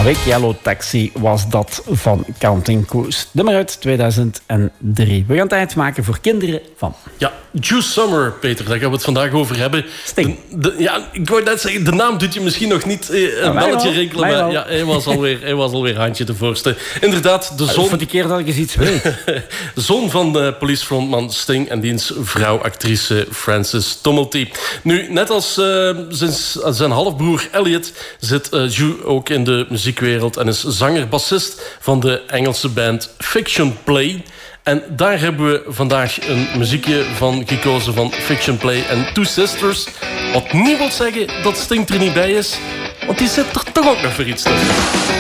Avec Yellow Taxi was dat van Counting Crows. Nummer uit 2003. We gaan tijd maken voor kinderen van... Ja, Juice Summer, Peter, daar gaan we het vandaag over hebben. Sting. Ja, ik wou net zeggen, de naam doet je misschien nog niet een belletje rinkelen. Maar ja, hij was alweer handje de voorste. Inderdaad, de zoon... Voor de keer dat ik eens iets weet. De zoon van de police-frontman Sting en diens vrouw, actrice Frances Tumulty. Nu, net als zijn halfbroer Elliot zit Ju ook in de muziekwereld en is zanger-bassist van de Engelse band Fiction Play. En daar hebben we vandaag een muziekje van gekozen van Fiction Play en Two Sisters. Wat niet wil zeggen dat Sting er niet bij is, want die zit er toch ook nog voor iets tussen.